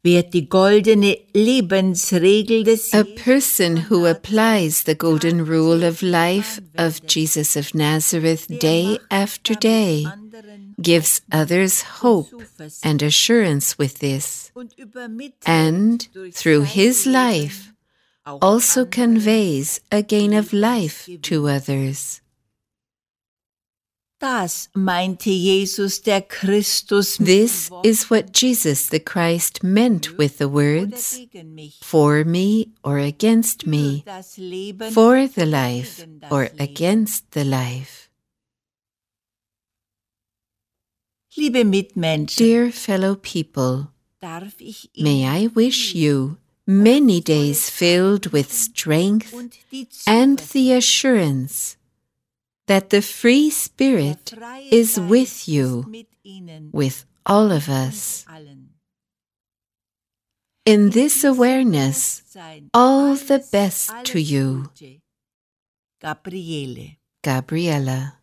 A person who applies the golden rule of life of Jesus of Nazareth day after day gives others hope and assurance with this, and through his life also conveys a gain of life to others. This is what Jesus the Christ meant with the words, for me or against me, for the life or against the life. Dear fellow people, may I wish you many days filled with strength and the assurance that the free Spirit is with you, with all of us. In this awareness, all the best to you. Gabriela.